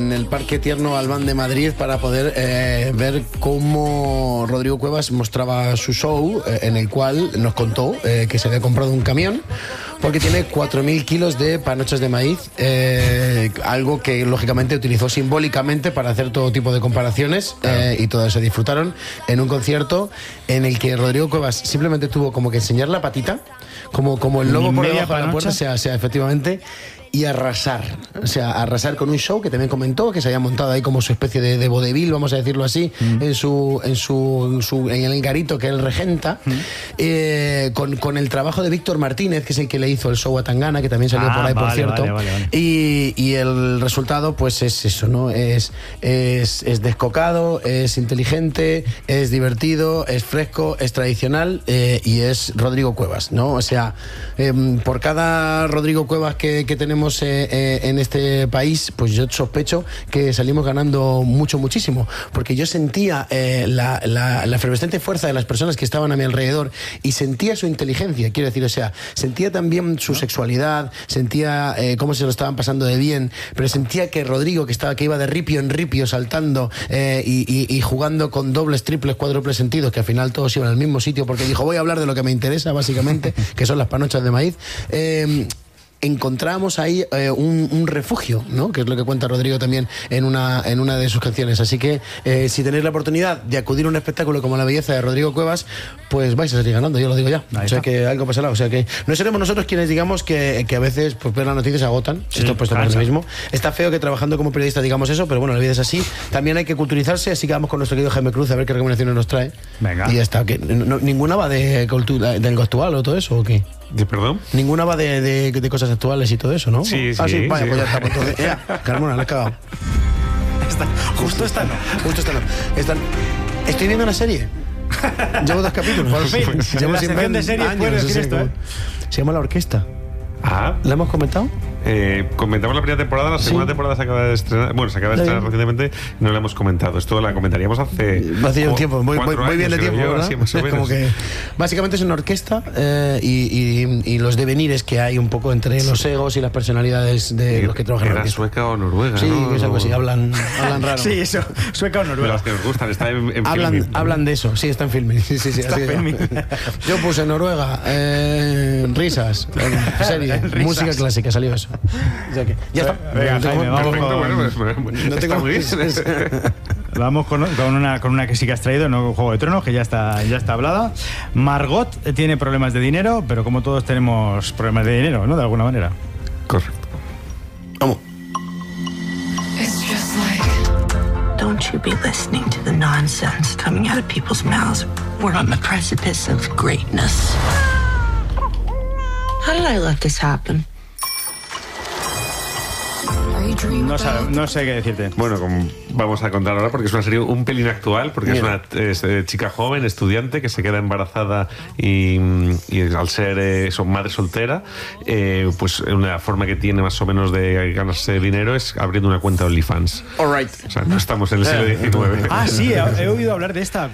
en el Parque Tierno Albán de Madrid para poder ver cómo Rodrigo Cuevas mostraba su show, en el cual nos contó que se había comprado un camión porque tiene 4.000 kilos de panochas de maíz, algo que lógicamente utilizó simbólicamente para hacer todo tipo de comparaciones, y todos se disfrutaron en un concierto en el que Rodrigo Cuevas simplemente tuvo como que enseñar la patita, como el lobo por debajo de la puerta, sea efectivamente, y arrasar, o sea, arrasar con un show que también comentó, que se había montado ahí como su especie de vodevil, vamos a decirlo así, en el garito que él regenta, con el trabajo de Víctor Martínez, que es el que le hizo el show a Tangana, que también salió por ahí, por cierto. Vale. Y el resultado, pues es eso, ¿no? Es descocado, es inteligente, es divertido, es fresco, es tradicional, y es Rodrigo Cuevas, ¿no? O sea, por cada Rodrigo Cuevas que tenemos en este país, pues yo sospecho que salimos ganando muchísimo, porque yo sentía la efervescente fuerza de las personas que estaban a mi alrededor y sentía su inteligencia, quiero decir, o sea, sentía también su sexualidad, sentía cómo se lo estaban pasando de bien, pero sentía que Rodrigo, que iba de ripio en ripio saltando, y jugando con dobles, triples, cuádruples sentidos, que al final todos iban al mismo sitio, porque dijo, voy a hablar de lo que me interesa básicamente, que son las panochas de maíz. Encontramos ahí un refugio, ¿no? Que es lo que cuenta Rodrigo también en una de sus canciones. Así que si tenéis la oportunidad de acudir a un espectáculo como La Belleza de Rodrigo Cuevas, pues vais a salir ganando, yo lo digo ya. O sea que algo pasará, o sea que no seremos nosotros quienes digamos que a veces pues ver las noticias se agotan, si esto puesto por lo mismo. Está feo que trabajando como periodista digamos eso, pero bueno, la vida es así. También hay que culturizarse, así que vamos con nuestro querido Jaime Cruz a ver qué recomendaciones nos trae. Venga. Y ya está. Que ¿ninguna va del actual o todo eso o qué? ¿Perdón? Ninguna va de cosas actuales y todo eso, ¿no? Sí. Vaya, pues ya está. Pues Carmona, la has cagado. Justo esta no. Estoy viendo una serie. Llevo 2 capítulos. Por fin. Llevo La sección de series puedes decir esto, Se llama La Orquesta. ¿La hemos comentado? Comentamos la primera temporada, la segunda temporada se acaba de estrenar. Bueno, se acaba de estrenar recientemente, no la hemos comentado. Esto la comentaríamos hace un tiempo, muy bien de tiempo, ¿verdad? Sí, más o menos. Como que básicamente es una orquesta, y los devenires que hay un poco entre los egos y las personalidades de los que trabajan en la orquesta. Sueca o noruega, sí, ¿no? que es algo así, hablan raro. Sí, eso, sueca o noruega. De las que nos gustan, está en Filmin. Hablan de eso, sí, está en Filmin. Sí, está en Filmin. Yo puse Noruega, risas, serie, música clásica, salió eso. O sea que, ya está. Venga, Jaime, vamos no tengo muy bien. Vamos con una que sí que has traído, no Juego de Tronos, que ya está hablada. Margot tiene problemas de dinero, pero como todos tenemos problemas de dinero, ¿no? De alguna manera. Correcto. Vamos. Don't you be listening to the nonsense coming out of people's mouths. We're on the precipice of greatness. How did I let this happen? No sé qué decirte. Bueno, vamos a contar ahora porque es una serie un pelín actual, porque es una chica joven, estudiante, que se queda embarazada y al ser madre soltera, pues una forma que tiene más o menos de ganarse dinero es abriendo una cuenta de OnlyFans. All right. O sea, no estamos en el siglo XIX. Sí, he oído hablar de esta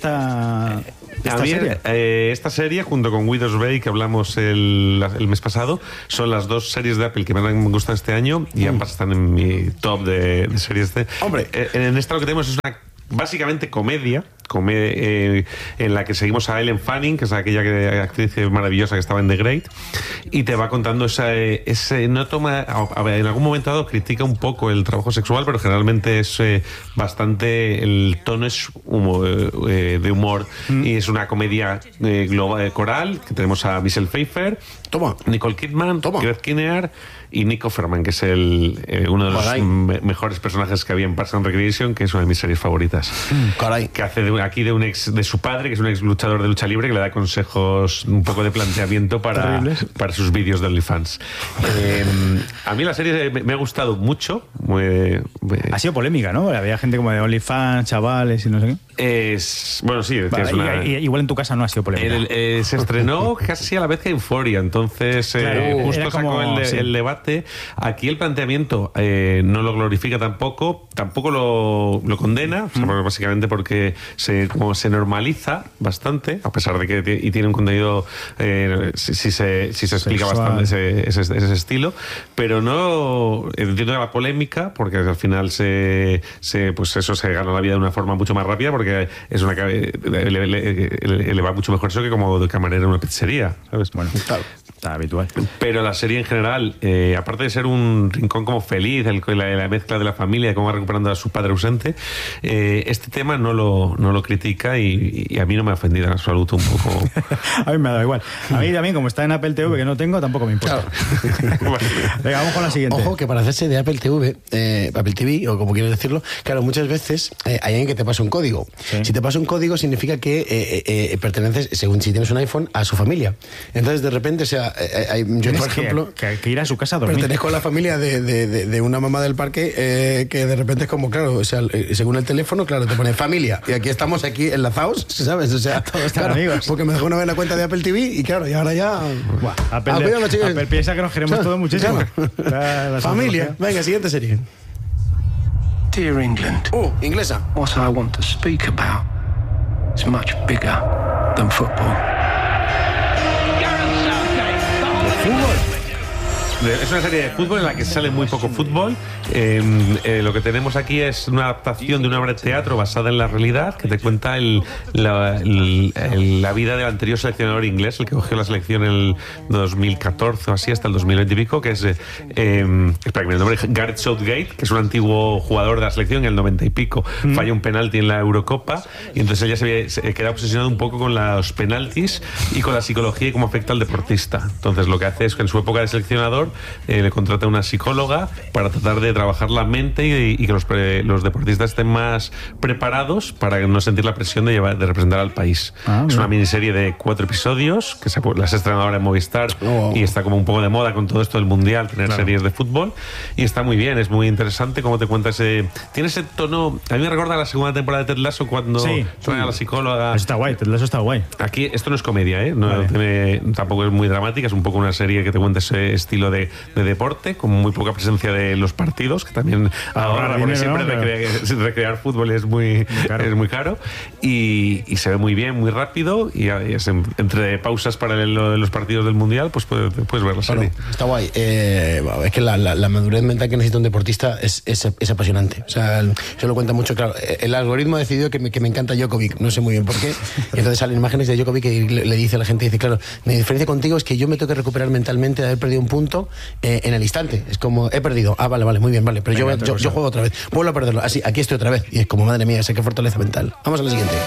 serie. Esta serie, junto con Widow's Bay, que hablamos el mes pasado, son las 2 series de Apple que me han gustado este año, y ambas están en mi top de series de... Hombre, en esta lo que tenemos es una básicamente comedia en la que seguimos a Ellen Fanning, que es aquella actriz maravillosa que estaba en The Great, y te va contando no toma, en algún momento dado critica un poco el trabajo sexual, pero generalmente es bastante, el tono es de humor, y es una comedia global, coral, que tenemos a Michelle Pfeiffer, Nicole Kidman, Greg Kinnear y Nick Offerman, que es uno de los mejores personajes que había en Parks and Recreation, que es una de mis series favoritas. Que hace de su padre, que es un ex luchador de lucha libre, que le da consejos, un poco de planteamiento para sus vídeos de OnlyFans. A mí la serie me ha gustado mucho. Ha sido polémica, ¿no? Había gente como de OnlyFans, chavales y no sé qué. Bueno, sí, igual en tu casa no ha sido polémica. Se estrenó casi a la vez que Euphoria, entonces claro, justo sacó el debate. Aquí el planteamiento no lo glorifica tampoco lo condena, o sea, básicamente porque como se normaliza bastante, a pesar de que y tiene un contenido si se explica bastante ese estilo, pero no entiendo la polémica, porque al final pues eso, se gana la vida de una forma mucho más rápida, porque es le va mucho mejor eso que como de camarero en una pizzería, ¿sabes? Bueno, claro, está habitual. Pero la serie en general, aparte de ser un rincón como feliz, la mezcla de la familia, de cómo va recuperando a su padre ausente, este tema no lo critica y a mí no me ha ofendido en absoluto un poco. A mí me ha dado igual. A mí también, como está en Apple TV, que no tengo, tampoco me importa. Claro. Venga, vamos con la siguiente. Ojo, que para hacerse de Apple TV, o como quieres decirlo, claro, muchas veces hay alguien que te pasa un código. Sí. Si te pasa un código significa que perteneces, según si tienes un iPhone, a su familia. Entonces, de repente, o sea, yo, por ejemplo, que ir a su casa a dormir. Pertenezco a la familia de una mamá del parque que de repente es como, claro, o sea, según el teléfono, claro, te pone familia. Y aquí estamos enlazados, ¿sabes? O sea, todos están amigos. Porque me dejó una vez la cuenta de Apple TV y claro, y ahora ya... Apple piensa que nos queremos todos muchísimo. La familia. Venga, siguiente serie. Dear England. Inglesa. What I want to speak about is much bigger than football. Es una serie de fútbol en la que sale muy poco fútbol. Lo que tenemos aquí es una adaptación de una obra de teatro basada en la realidad, que te cuenta la vida del anterior seleccionador inglés, el que cogió la selección en el 2014 o así, hasta el 2020 y pico, que es espera que me nombre, Gareth Southgate, que es un antiguo jugador de la selección. En el 90 y pico falla un penalti en la Eurocopa y entonces ella se queda obsesionado un poco con los penaltis y con la psicología y cómo afecta al deportista. Entonces lo que hace es que en su época de seleccionador le contrata a una psicóloga para tratar de trabajar la mente y que los deportistas estén más preparados para no sentir la presión de representar al país. Es una miniserie de 4 episodios que las ha estrenado ahora en Movistar y está como un poco de moda con todo esto del mundial, tener series de fútbol, y está muy bien, es muy interesante cómo te cuenta tiene ese tono. A mí me recuerda a la segunda temporada de Ted Lasso cuando trae a la psicóloga. Eso está guay, Ted Lasso está guay. Aquí esto no es comedia, tampoco es muy dramática, es un poco una serie que te cuenta ese estilo de deporte, con muy poca presencia de los partidos, que también ahora, porque siempre recrear fútbol es muy caro, y se ve muy bien, muy rápido, y entre pausas para los partidos del mundial, pues puedes ver la serie. Está guay. Es que la madurez mental que necesita un deportista es apasionante. O sea, se lo cuenta mucho, claro. El algoritmo ha decidido que me encanta Djokovic, no sé muy bien por qué, y entonces salen imágenes de Djokovic y le dice a la gente, dice, claro, mi diferencia contigo es que yo me tengo que recuperar mentalmente de haber perdido un punto en el instante. Es como, he perdido. Vale, muy bien, vale. Pero venga, yo juego otra vez. Vuelvo a perderlo. Así, aquí estoy otra vez. Y es como, madre mía, sé qué fortaleza mental. Vamos a la siguiente.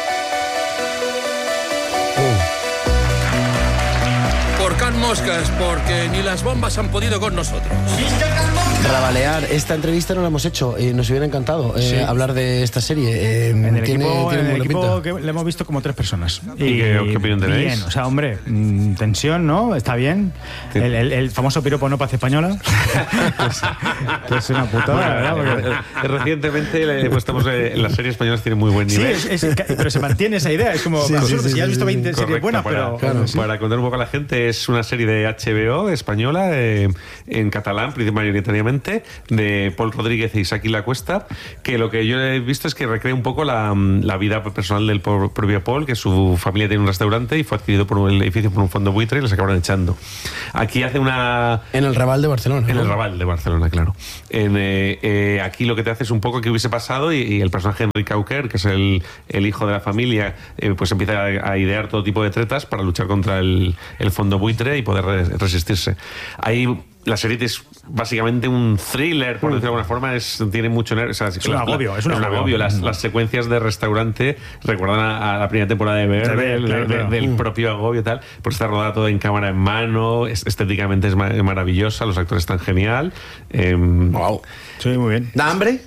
Por Can Moscas, porque ni las bombas han podido con nosotros. Rabalear, esta entrevista no la hemos hecho, nos hubiera encantado hablar de esta serie. En el equipo que le hemos visto como 3 personas. ¿Y qué opinión tenéis? Bien, o sea, hombre, tensión, ¿no? Está bien. Sí. El famoso piropo no paz española, que es una putada, bueno, ¿verdad? Porque recientemente las series españolas tienen muy buen nivel. Sí, pero se mantiene esa idea. Es como, si has visto 20 series buenas, pero... Para contar un poco a la gente, es una serie de HBO española, en catalán, mayoritariamente, de Pol Rodríguez e Isaki Lacuesta, que lo que yo he visto es que recrea un poco la vida personal del propio Pol, que su familia tiene un restaurante y fue adquirido por el edificio por un fondo buitre y les acabaron echando. Aquí hace una... En el Raval de Barcelona. En el Raval de Barcelona, claro. Aquí lo que te hace es un poco qué hubiese pasado y el personaje de Enrique Auquer, que es el hijo de la familia, pues empieza a idear todo tipo de tretas para luchar contra el fondo buitre y poder resistirse. Ahí la serie es básicamente un thriller, por decirlo de alguna forma, tiene mucho nervio. O sea, es un agobio. Las secuencias de restaurante recuerdan a la primera temporada de Ver, del propio agobio y tal, porque está rodada todo en cámara en mano, estéticamente es maravillosa, los actores están genial. Wow. Sí, muy bien. ¿Da hambre?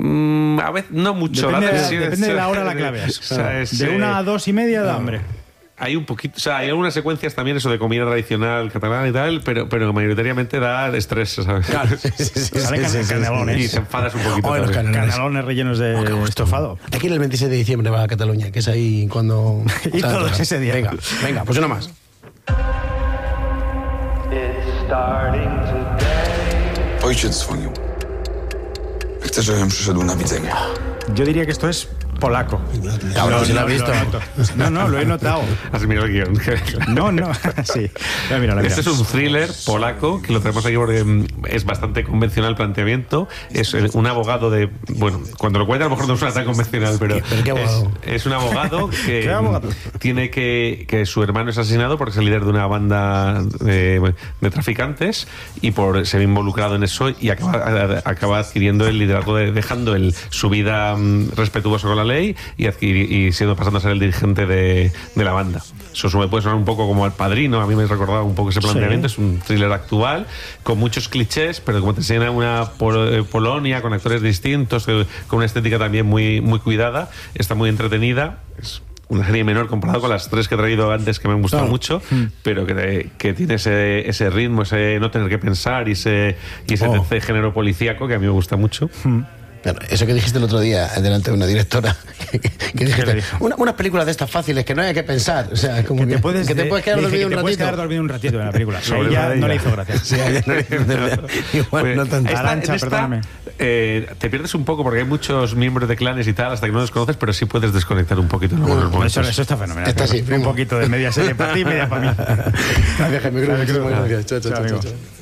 A veces no mucho. Depende de la hora a la que la veas. De 1 a 2 y media da hambre. hay un poquito, o sea, hay algunas secuencias también eso de comida tradicional catalana y tal, pero mayoritariamente da estrés, ¿sabes? Claro, Salen canelones. Y te enfadas un poquito. Oh, los también. Canelones rellenos de estofado. Aquí el 26 de diciembre va a Cataluña, que es ahí cuando... Y todos ese día. Venga, pues una más. Ojciec dzwonił. Chce, żebym przyszedł na widzenie. Yo diría que esto es polaco. Cabrón, si lo has visto. No, lo he notado. Has mirado el guión. No, sí. Mira. Este es un thriller polaco que lo tenemos aquí porque es bastante convencional el planteamiento. Es un abogado de... Bueno, cuando lo cuenta a lo mejor no suena tan convencional, pero ¿Pero qué abogado? es un abogado que ¿Qué abogado? tiene que su hermano es asesinado porque es el líder de una banda de traficantes y por ser involucrado en eso y acaba adquiriendo el liderazgo, dejando su vida respetuosa con la ley y pasando a ser el dirigente de la banda. Eso puede sonar un poco como El Padrino, a mí me recordaba un poco ese planteamiento. Sí. Es un thriller actual con muchos clichés, pero como te enseña una Polonia con actores distintos, con una estética también muy, muy cuidada, está muy entretenida. Es una serie menor comparado con las 3 que he traído antes que me han gustado mucho, pero que tiene ese ritmo, ese no tener que pensar y ese género policíaco que a mí me gusta mucho. Bueno, eso que dijiste el otro día delante de una directora, que dijiste, unas películas de estas fáciles que no hay que pensar, o sea, como que te puedes quedar dormido un ratito. Puedes quedar dormido un ratito en la película. Ella no le hizo gracia. Sí, igual no tanto. Arantxa, perdóname. Te pierdes un poco porque hay muchos miembros de clanes y tal hasta que no los conoces, pero sí puedes desconectar un poquito en algunos momentos. Eso está fenomenal. Está así, un poquito de media serie para ti y media para mí. Gracias, Jaime. Gracias. Chao.